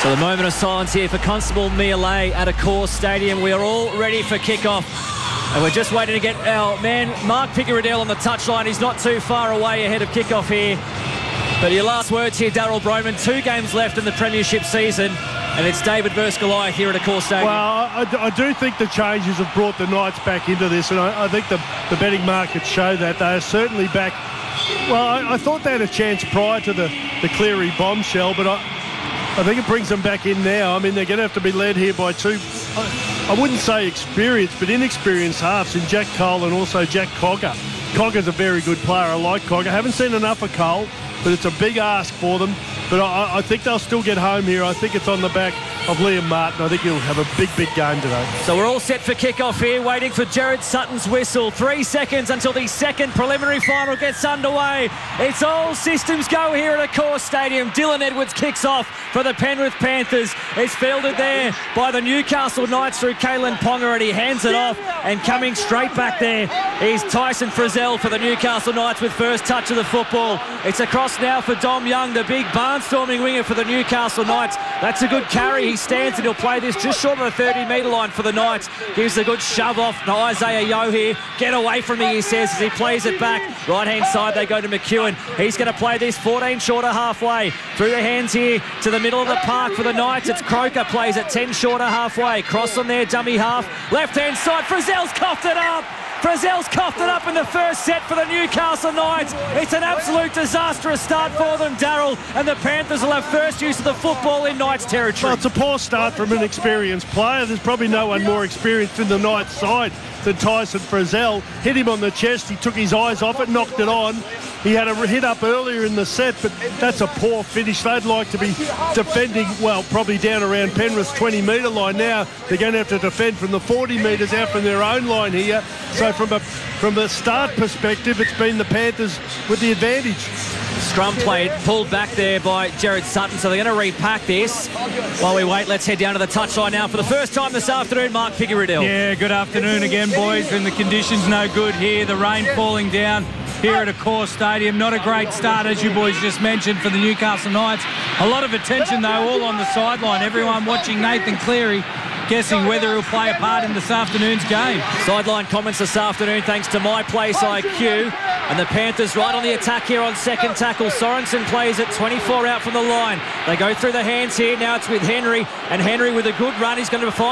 So the moment of silence here for Constable Miele at Accor Stadium. We are all ready for kickoff. And we're just waiting to get our man, Mark Pickeriddell, on the touchline. He's not too far away ahead of kickoff here. But your last words here, Darryl Brohman. 2 games left in the premiership season. And it's David versus Goliath here at Accor Stadium. Well, I do think the changes have brought the Knights back into this. And I think the betting markets show that. They are certainly back. Well, I thought they had a chance prior to the Cleary bombshell, but I think it brings them back in now. I mean, they're going to have to be led here by 2, I wouldn't say experienced, but inexperienced halves in Jack Cole and also Jack Cogger. Cogger's a very good player. I like Cogger. Haven't seen enough of Cole, but it's a big ask for them. But I think they'll still get home here. I think it's on the back of Liam Martin. I think he'll have a big game today. So we're all set for kickoff here, waiting for Jared Sutton's whistle. 3 seconds until the second preliminary final gets underway. It's all systems go here at Accor Stadium. Dylan Edwards kicks off for the Penrith Panthers. It's fielded there by the Newcastle Knights through Kalen Ponga, and he hands it off. And coming straight back there is Tyson Frizzell for the Newcastle Knights with first touch of the football. It's across now for Dom Young, the big barnstorming winger for the Newcastle Knights. That's a good carry. He stands and he'll play this just short of the 30-metre line for the Knights. Gives a good shove off to Isaiah Yeo here. Get away from me, he says, as he plays it back. Right-hand side, they go to McEwen. He's going to play this 14 shorter halfway. Through the hands here to the middle of the park for the Knights. It's Croker, plays at 10 shorter halfway. Cross on there, dummy half. Left-hand side, Frizzell's coughed it up. Frizzell's coughed it up in the first set for the Newcastle Knights. It's an absolute disastrous start for them, Darryl, and the Panthers will have first use of the football in Knights territory. Well, it's a poor start from an experienced player. There's probably no one more experienced in the Knights side than Tyson Frizzell. Hit him on the chest, he took his eyes off it, knocked it on. He had a hit up earlier in the set, but that's a poor finish. They'd like to be defending, well, probably down around Penrith's 20-metre line. Now they're going to have to defend from the 40 metres out from their own line here. So from a start perspective, it's been the Panthers with the advantage. Scrum played, pulled back there by Jared Sutton, so they're going to repack this. While we wait, let's head down to the touchline now. For the first time this afternoon, Mark Pickeriddell. Yeah, good afternoon again, boys. And the conditions no good here. The rain falling down here at Accor Stadium. Not a great start, as you boys just mentioned, for the Newcastle Knights. A lot of attention, though, all on the sideline. Everyone watching Nathan Cleary, guessing whether he'll play a part in this afternoon's game. Sideline comments this afternoon thanks to My Place IQ. And the Panthers right on the attack here on second tackle. Sorensen plays at 24 out from the line. They go through the hands here. Now it's with Henry. And Henry with a good run. He's going to find